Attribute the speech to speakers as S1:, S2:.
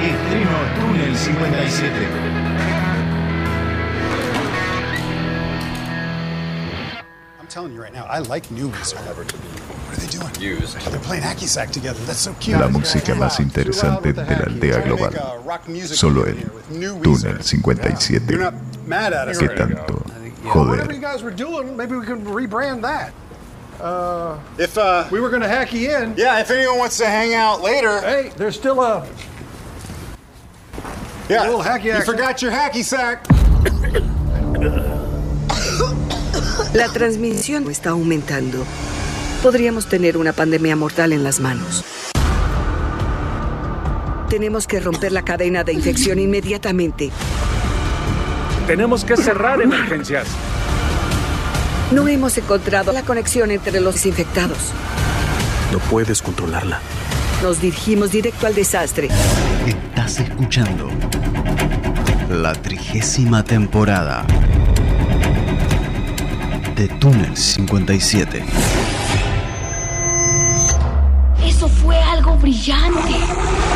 S1: Estreno Túnel 57.
S2: I'm telling you right now, I like new Weezer. What are they doing?
S3: Used.
S2: They're playing hacky sack together. That's so cute.
S4: La música más interesante de la aldea global. Solo en Túnel 57.
S2: You're not mad at us.
S4: ¿Qué tanto?
S5: Whatever
S4: Joder.
S5: you guys were doing, maybe we could rebrand that.
S2: If
S5: We were going to hack you in.
S2: yeah, if anyone wants to hang out later,
S5: Hey, there's still a
S2: yeah,
S5: little hacky
S2: you
S5: action.
S2: forgot your hacky sack.
S6: La transmisión está aumentando. Podríamos tener una pandemia mortal en las manos. Tenemos que romper la cadena de infección inmediatamente.
S7: Tenemos que cerrar emergencias.
S6: No hemos encontrado la conexión entre los infectados.
S8: No puedes controlarla.
S6: Nos dirigimos directo al desastre.
S9: Estás escuchando la 30ª temporada de Túnel 57.
S10: Eso fue algo brillante.